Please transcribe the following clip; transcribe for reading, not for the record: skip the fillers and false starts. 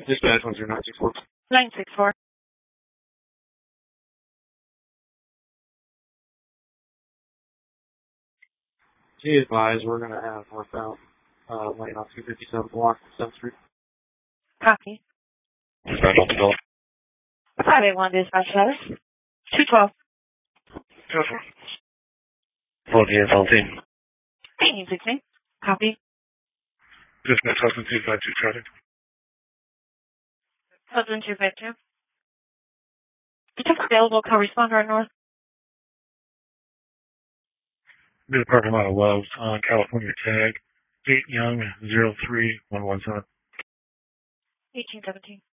Dispatch 10964. 964. Be advised, we're going to have northbound lane off 257 block 7th Street. Copy. Dispatch 12. 581 dispatch status. 212. 14 1816. Copy. Dispatch 252 traffic. Hudson 252. Detective available, co-responder north. Be the parking lot of Love's on California tag 8 Young 03117. 1817.